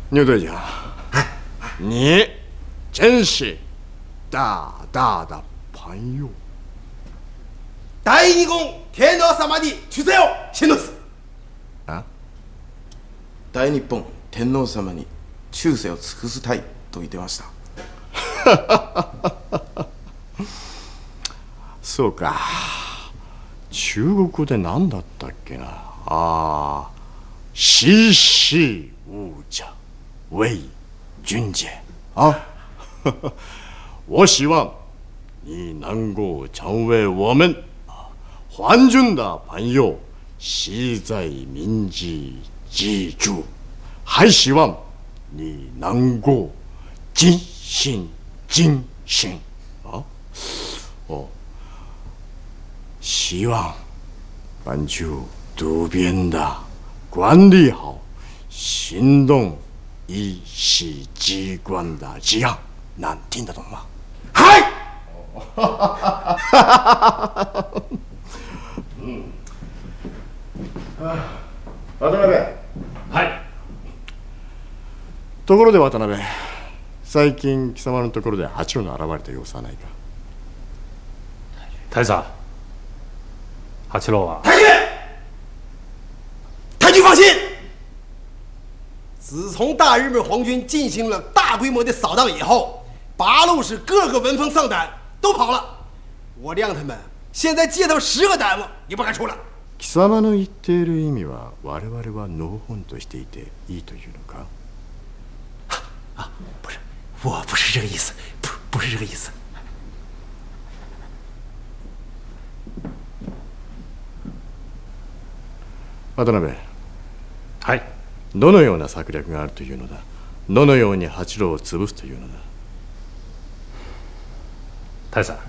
牛队长，你真是大大的朋友。 大二公天皇様に忠誠を示す。 あ？ 大日本天皇様に忠誠を尽くしたいと言ってました。 そうか。中国語で何だったっけな。ああ、西施无者为君者啊。我希望你能够成为我们皇军的朋友，习在铭记住，还希望你能够尽心啊！哦，希望班就渡边的管理好行动一系机关的这样，能听得懂吗？ はい。渡辺。 はい。 ところで渡辺、最近貴様のところで八郎の現れた様子はないか？ 太佐，八郎は。 太君放心，自从大日本皇军进行了大规模的扫荡以后，八路氏各个文风丧胆都跑了，我谅他们现在街头10个胆子也不敢出了。 貴様の言っている意味は我々はのほほんとしていていいというのか？ 啊，不是，我不是这个意思，不是这个意思。 渡辺。 はい。 どのような策略があるというのだ？どのように八郎を潰すというのだ？ 太佐、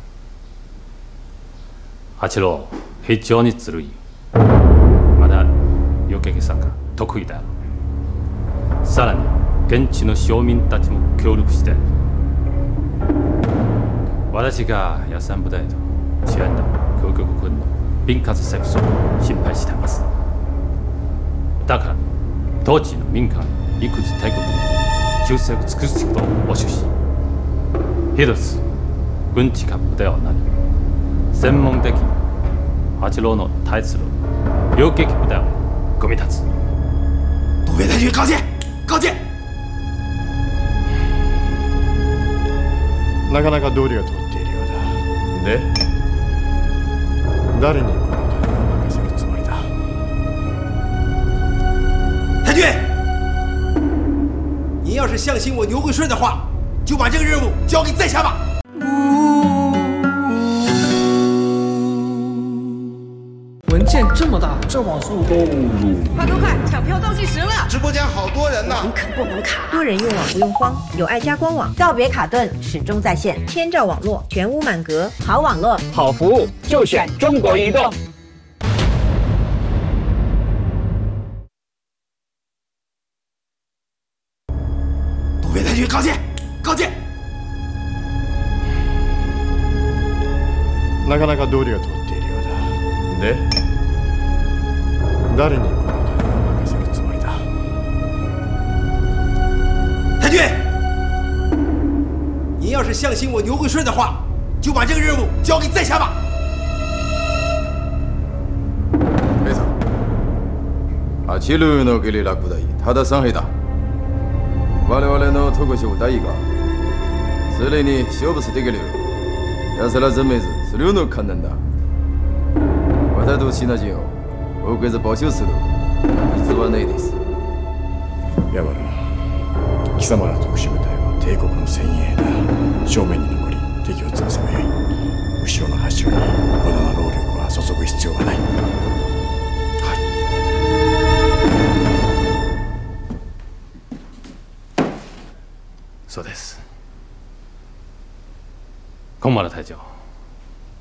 八郎非常にずるい。まだ余計さが得意だ。さらに現地の庶民たちも協力して、私が野戦部隊と治安の強国軍の分割戦争を心配しています。だから当地の民間いくつ帝国に忠誠を尽くすことを募集し、一つ軍事部ではなく専門的に八郎の対する両撃部隊を組み立つ。 渡边太君高见高見。 なかなか道理が通っているようだ。で、誰にこの隊を任せるつもりだ？ 太君，您要是相信我牛贵顺的话，就把这个任务交给在下吧。 文件这么大，这网速都快快快，抢票倒计时了！ 直播间好多人呢， 能啃不能卡。多人用网不用慌，有爱家官网，告别卡顿，始终在线，千兆网络，全屋满格，好网络， 好服务，就选中国移动。 渡边太君高见高見。 なかなか道理が通っているようだ。で、誰にこの隊を任せるつもりだ？ 太君，您要是相信我牛贵顺的话，就把这个任务交给在下吧。 兵さん、八路のゲリラ部隊ただ3兵だ。我々の特殊部隊がすでに勝負してくる。奴ら全滅するの観念だ。私とシナジを多く募集する必要はないです。 山田、貴様ら特殊部隊は帝国の先鋭だ。正面に残り敵を潰せばよい。後ろの柱に無駄な労力は注ぐ必要はない。はい。 そうです。本丸隊長。